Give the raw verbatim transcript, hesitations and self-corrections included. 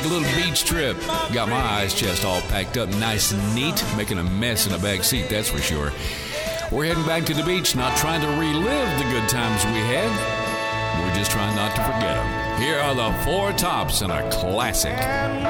A little beach trip. Got my ice chest all packed up nice and neat, making a mess in the back seat, that's for sure. We're heading back to the beach, not trying to relive the good times we had. We're just trying not to forget them. Here are the Four Tops and a classic.